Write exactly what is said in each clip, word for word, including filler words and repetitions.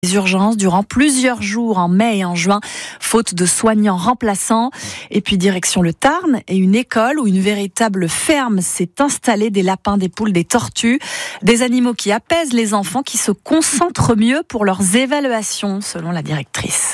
Les urgences durant plusieurs jours en mai et en juin, faute de soignants remplaçants. Et puis direction le Tarn et une école où une véritable ferme s'est installée, des lapins, des poules, des tortues. Des animaux qui apaisent les enfants, qui se concentrent mieux pour leurs évaluations, selon la directrice.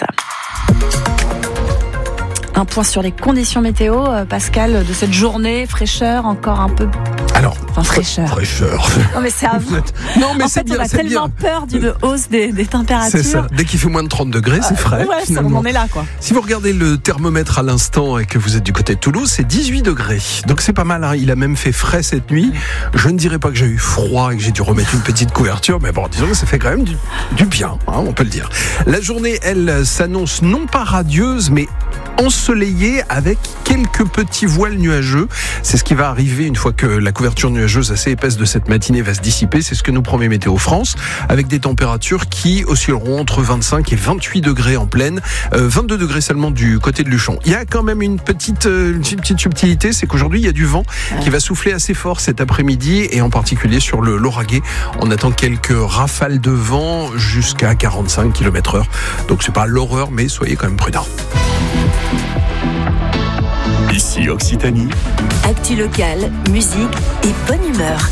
Un point sur les conditions météo, Pascal, de cette journée. Fraîcheur, encore un peu... Alors, enfin, fraîcheur. fraîcheur. Non, mais c'est à vous. Non, mais en c'est fait, bien, on a c'est tellement bien. peur d'une hausse des, des températures. C'est ça. Dès qu'il fait moins de trente degrés, c'est frais. Ouais, ça, on en est là, quoi. Si vous regardez le thermomètre à l'instant et que vous êtes du côté de Toulouse, c'est dix-huit degrés. Donc c'est pas mal, hein. Il a même fait frais cette nuit. Je ne dirais pas que j'ai eu froid et que j'ai dû remettre une petite couverture, mais bon, disons que ça fait quand même du, du bien, hein, on peut le dire. La journée, elle, s'annonce non pas radieuse, mais ensoleillée avec quelques petits voiles nuageux. C'est ce qui va arriver une fois que la couverture nuageuse assez épaisse de cette matinée va se dissiper. C'est ce que nous promet Météo France, avec des températures qui oscilleront entre vingt-cinq et vingt-huit degrés en pleine, euh, vingt-deux degrés seulement du côté de Luchon. Il y a quand même une petite, euh, une petite subtilité, c'est qu'aujourd'hui il y a du vent qui va souffler assez fort cet après-midi, et en particulier sur le Lauragais. On attend quelques rafales de vent jusqu'à quarante-cinq kilomètres heure. Donc c'est pas l'horreur, mais soyez quand même prudents. Ici Occitanie. Actu locale, musique et bonne humeur.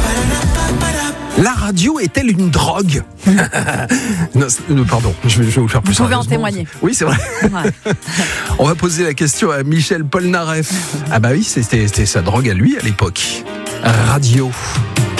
La radio est-elle une drogue? Non, euh, pardon, je vais, je vais vous faire plus Vous pouvez en sérieusement. témoigner. Oui, c'est vrai. Ouais. On va poser la question à Michel Polnareff. Ah bah oui, c'était, c'était sa drogue à lui à l'époque. Radio.